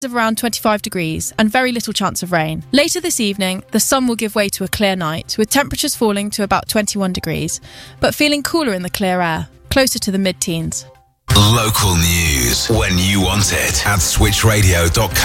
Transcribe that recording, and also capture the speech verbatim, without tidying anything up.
of around twenty-five degrees and very little chance of rain. Later this evening, the sun will give way to a clear night, with temperatures falling to about twenty-one degrees, but feeling cooler in the clear air, closer to the mid-teens. Local news when you want it at switch radio dot com.